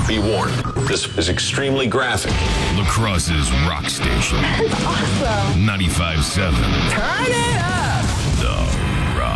Be warned, this is extremely graphic. La Crosse's rock station. That's awesome. 95.7. Turn it